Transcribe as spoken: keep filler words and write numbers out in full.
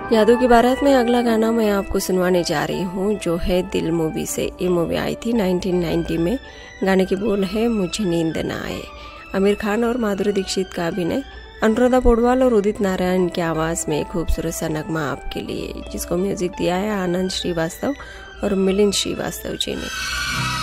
यादों की बारात में अगला गाना मैं आपको सुनवाने जा रही हूँ, जो है दिल मूवी से। ये मूवी आई थी नाइनटीन नाइंटी में। गाने के बोल है मुझे नींद ना आए। आमिर खान और माधुरी दीक्षित का अभिनय, अनुराधा पौडवाल और उदित नारायण की आवाज़ में खूबसूरत सा नगमा आपके लिए, जिसको म्यूजिक दिया है आनंद श्रीवास्तव और मिलिंद श्रीवास्तव जी ने।